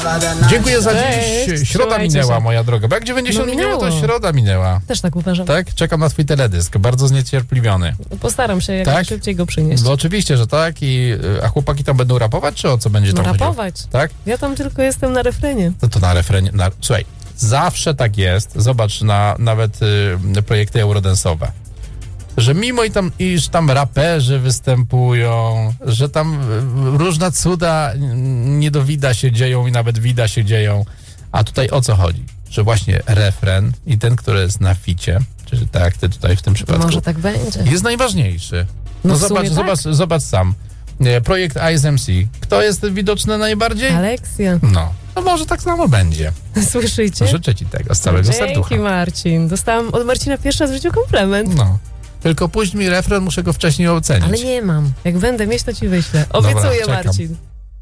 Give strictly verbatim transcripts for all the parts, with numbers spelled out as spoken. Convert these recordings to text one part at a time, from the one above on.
Dziękuję za Cześć, dziś. Środa trzymajcie minęła, się. moja droga. Bo jak dziewięćdziesiąt No minęło, to minęło. środa minęła. Też tak uważam. Tak? Czekam na twój teledysk. Bardzo zniecierpliwiony. Postaram się jak Tak? najszybciej go przynieść. No oczywiście, że tak. I, a chłopaki tam będą rapować, czy o co będzie No tam chodziło? rapować. Tak? Ja tam tylko jestem na refrenie. To, to na refrenie. Na, słuchaj, zawsze tak jest. Zobacz na nawet y, projekty eurodensowe. Że mimo i tam, iż tam raperzy występują, że tam y, różne cuda nie do wida się dzieją i nawet wida się dzieją. A tutaj o co chodzi? Że właśnie refren i ten, który jest na ficie, czyli tak jak ty tutaj w tym przypadku, Może tak będzie. jest najważniejszy. No No w zobacz, sumie zobacz, zobacz sam. Nie, projekt I S M C. Kto jest widoczny najbardziej? Aleksja. No, no może tak samo będzie. Słyszycie? Życzę ci tego z całego Dzięki, serducha. Marcin. Dostałam od Marcina pierwszy raz w życiu komplement. No. Tylko puść mi refren, muszę go wcześniej ocenić. Ale nie mam. Jak będę mieć, to ci wyślę. Obiecuję, czekam. Marcin.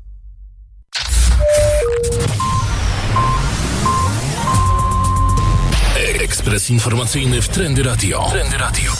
Ekspres informacyjny w Trendy Radio. Trendy Radio.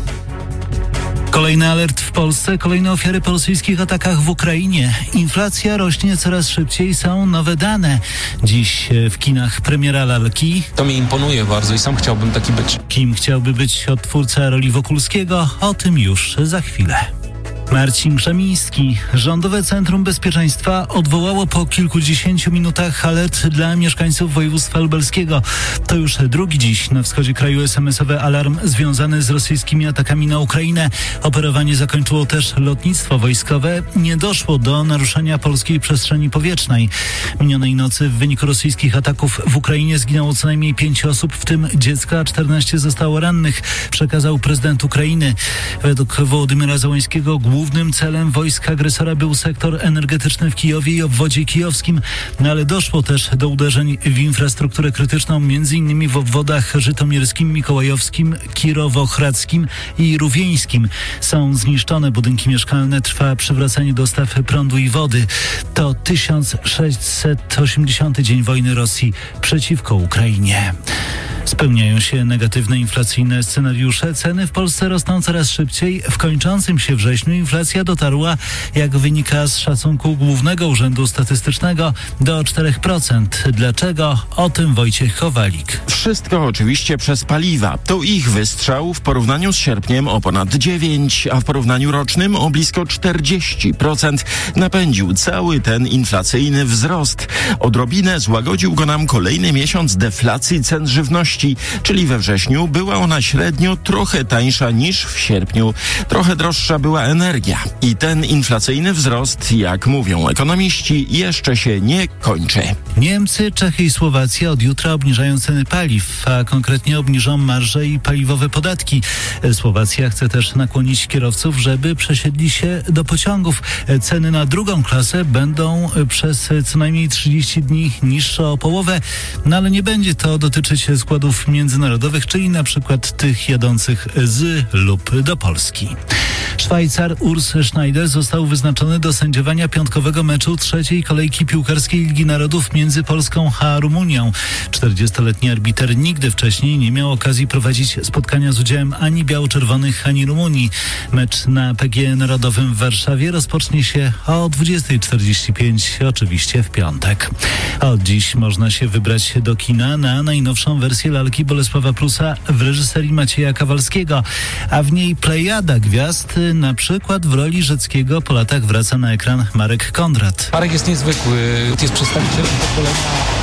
Kolejny alert w Polsce, kolejne ofiary po rosyjskich atakach w Ukrainie. Inflacja rośnie coraz szybciej, są nowe dane. Dziś w kinach premiera lalki. To mi imponuje bardzo i sam chciałbym taki być. Kim chciałby być odtwórca roli Wokulskiego? O tym już za chwilę. Marcin Krzemiński. Rządowe Centrum Bezpieczeństwa odwołało po kilkudziesięciu minutach alert dla mieszkańców województwa lubelskiego. To już drugi dziś na wschodzie kraju es em esowy alarm związany z rosyjskimi atakami na Ukrainę. Operowanie zakończyło też lotnictwo wojskowe. Nie doszło do naruszenia polskiej przestrzeni powietrznej. Minionej nocy w wyniku rosyjskich ataków w Ukrainie zginęło co najmniej pięć osób, w tym dziecko, a czternaście zostało rannych, przekazał prezydent Ukrainy. Według Wołodymyra Zełańskiego głównym celem wojsk agresora był sektor energetyczny w Kijowie i obwodzie kijowskim, no ale doszło też do uderzeń w infrastrukturę krytyczną, między innymi w obwodach żytomierskim, mikołajowskim, kirowohradzkim i rówieńskim. Są zniszczone budynki mieszkalne, trwa przywracanie dostaw prądu i wody. To tysiąc sześćset osiemdziesiąty dzień wojny Rosji przeciwko Ukrainie. Spełniają się negatywne inflacyjne scenariusze. Ceny w Polsce rosną coraz szybciej. W kończącym się wrześniu inflacja dotarła, jak wynika z szacunku Głównego Urzędu Statystycznego, do czterech procent. Dlaczego? O tym Wojciech Kowalik. Wszystko oczywiście przez paliwa. To ich wystrzał w porównaniu z sierpniem o ponad dziewięć, a w porównaniu rocznym o blisko czterdzieści procent napędził cały ten inflacyjny wzrost. Odrobinę złagodził go nam kolejny miesiąc deflacji cen żywności, czyli we wrześniu była ona średnio trochę tańsza niż w sierpniu. Trochę droższa była energia. I ten inflacyjny wzrost, jak mówią ekonomiści, jeszcze się nie kończy. Niemcy, Czechy i Słowacja od jutra obniżają ceny paliw, a konkretnie obniżą marże i paliwowe podatki. Słowacja chce też nakłonić kierowców, żeby przesiedli się do pociągów. Ceny na drugą klasę będą przez co najmniej trzydzieści dni niższe o połowę, no ale nie będzie to dotyczyć składów międzynarodowych, czyli na przykład tych jadących z lub do Polski. Szwajcar Urs Schneider został wyznaczony do sędziowania piątkowego meczu trzeciej kolejki piłkarskiej Ligi Narodów między Polską a Rumunią. czterdziestoletni arbiter nigdy wcześniej nie miał okazji prowadzić spotkania z udziałem ani biało-czerwonych, ani Rumunii. Mecz na P G E Narodowym w Warszawie rozpocznie się o dwudziestej czterdzieści pięć, oczywiście w piątek. A od dziś można się wybrać do kina na najnowszą wersję lalki Bolesława Prusa w reżyserii Macieja Kawalskiego, a w niej plejada gwiazd, na przykład w roli Rzeckiego po latach wraca na ekran Marek Kondrat. Marek jest niezwykły, jest przedstawicielem pokolenia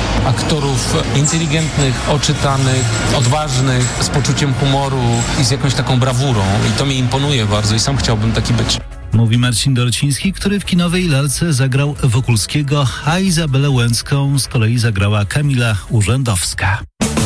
aktorów inteligentnych, oczytanych, odważnych, z poczuciem humoru i z jakąś taką brawurą. I to mi imponuje bardzo i sam chciałbym taki być. Mówi Marcin Dorociński, który w kinowej lalce zagrał Wokulskiego, a Izabelę Łęcką z kolei zagrała Kamila Urzędowska.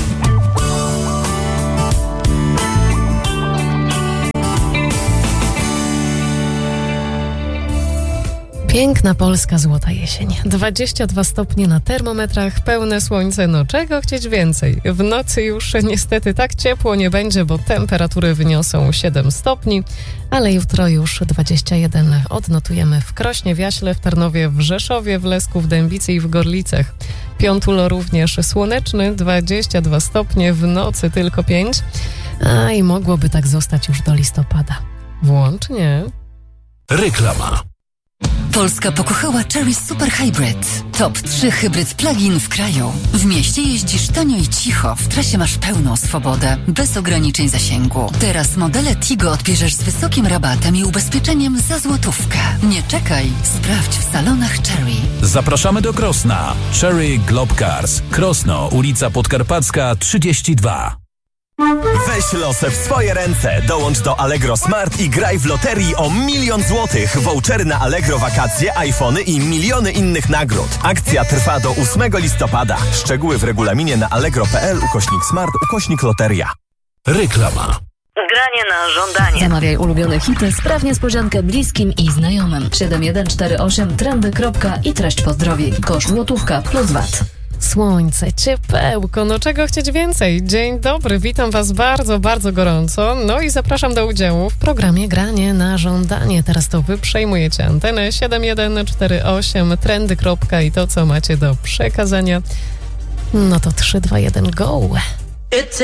Piękna polska złota jesień. dwadzieścia dwa stopnie na termometrach, pełne słońce, no czego chcieć więcej. W nocy już niestety tak ciepło nie będzie, bo temperatury wyniosą siedem stopni, ale jutro już dwadzieścia jeden odnotujemy w Krośnie, w Jaśle, w Tarnowie, w Rzeszowie, w Lesku, w Dębicy i w Gorlicach. Piątulo również słoneczny, dwadzieścia dwa stopnie, w nocy tylko pięć, a i mogłoby tak zostać już do listopada. Włącznie. Reklama. Polska pokochała Chery Super Hybrid. Top trzy hybryd plug-in w kraju. W mieście jeździsz tanio i cicho, w trasie masz pełną swobodę, bez ograniczeń zasięgu. Teraz modele Tigo odbierzesz z wysokim rabatem i ubezpieczeniem za złotówkę. Nie czekaj, sprawdź w salonach Chery. Zapraszamy do Krosna. Chery Globe Cars. Krosno, ulica Podkarpacka trzydzieści dwa. Weź losy w swoje ręce. Dołącz do Allegro Smart i graj w loterii o milion złotych. Vouchery na Allegro wakacje, iPhony i miliony innych nagród. Akcja trwa do ósmego listopada. Szczegóły w regulaminie na allegro.pl ukośnik smart ukośnik loteria. Reklama. Granie na żądanie. Zamawiaj ulubione hity, spraw niespodziankę bliskim i znajomym. siedem jeden cztery osiem trendy. I treść pozdrowień. Koszt złotówka plus V A T. Słońce, ciepełko, no czego chcieć więcej? Dzień dobry, witam was bardzo, bardzo gorąco. No i zapraszam do udziału w programie Granie na żądanie. Teraz to wy przejmujecie antenę siedem jeden cztery osiem trendy. I to, co macie do przekazania, no to trzy, dwa, jeden, go!